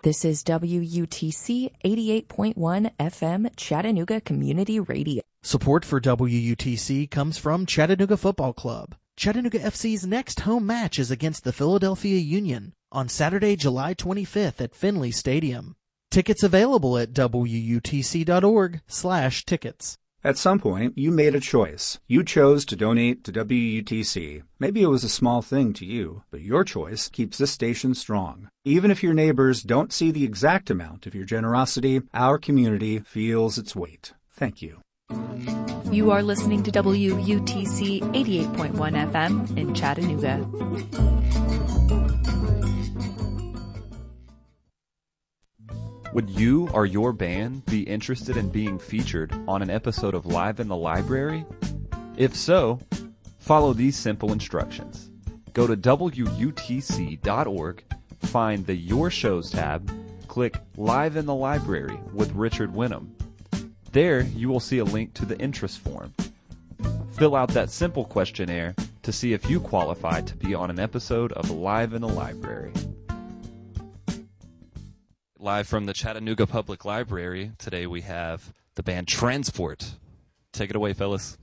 This is WUTC 88.1 FM Chattanooga Community Radio. Support for WUTC comes from Chattanooga Football Club. Chattanooga FC's next home match is against the Philadelphia Union on Saturday, July 25th at Finley Stadium. Tickets available at WUTC.org/tickets. At some point, you made a choice. You chose to donate to WUTC. Maybe it was a small thing to you, but your choice keeps this station strong. Even if your neighbors don't see the exact amount of your generosity, our community feels its weight. Thank you. You are listening to WUTC 88.1 FM in Chattanooga. Would you or your band be interested in being featured on an episode of Live in the Library? If so, follow these simple instructions. Go to WUTC.org, find the Your Shows tab, click Live in the Library with Richard Winham. There, you will see a link to the interest form. Fill out that simple questionnaire to see if you qualify to be on an episode of Live in the Library. Live from the Chattanooga Public Library, today we have the band Transport. Take it away, fellas.